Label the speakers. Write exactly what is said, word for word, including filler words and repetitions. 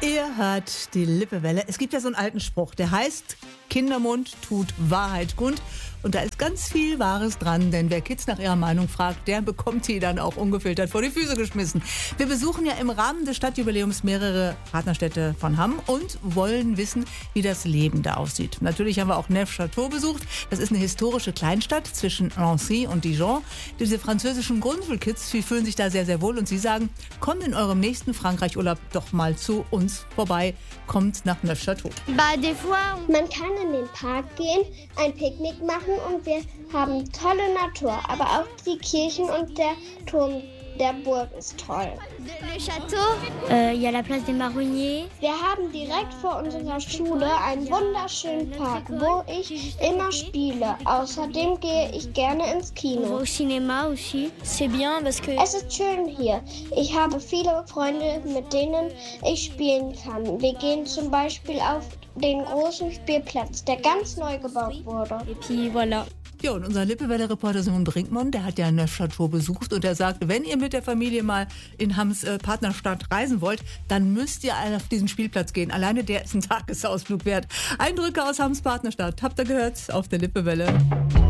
Speaker 1: Ihr hört die Lippewelle. Es gibt ja so einen alten Spruch, der heißt, Kindermund tut Wahrheit kund. Und da ist ganz viel Wahres dran, denn wer Kids nach ihrer Meinung fragt, der bekommt die dann auch ungefiltert vor die Füße geschmissen. Wir besuchen ja im Rahmen des Stadtjubiläums mehrere Partnerstädte von Hamm und wollen wissen, wie das Leben da aussieht. Natürlich haben wir auch Neufchâteau besucht. Das ist eine historische Kleinstadt zwischen Nancy und Dijon. Diese französischen Grundschulkids, die fühlen sich da sehr, sehr wohl und sie sagen, kommt in eurem nächsten Frankreich-Urlaub doch mal zu uns vorbei. Kommt nach Neufchâteau.
Speaker 2: Bah, des fois,
Speaker 3: Man kann in den Park gehen, ein Picknick machen und wir haben tolle Natur. Aber auch die Kirchen und der Turm der Burg ist toll.
Speaker 2: le château, il y a la place des Marronniers.
Speaker 3: Wir haben direkt vor unserer Schule einen wunderschönen Park, wo ich immer spiele. Außerdem gehe ich gerne ins
Speaker 2: On va
Speaker 3: Kino.
Speaker 2: au cinéma aussi. C'est bien parce que
Speaker 3: Es ist schön hier. Ich habe viele Freunde, mit denen ich spielen kann. Wir gehen zum Beispiel auf den großen Spielplatz, der ganz neu gebaut wurde.
Speaker 2: et puis voilà.
Speaker 1: Ja, und unser Lippewelle-Reporter Simon Brinkmann, der hat ja Neufchâteau besucht und er sagt, wenn ihr mit der Familie mal in Hamms äh, Partnerstadt reisen wollt, dann müsst ihr auf diesen Spielplatz gehen. Alleine der ist ein Tagesausflug wert. Eindrücke aus Hamms Partnerstadt, habt ihr gehört, auf der Lippewelle.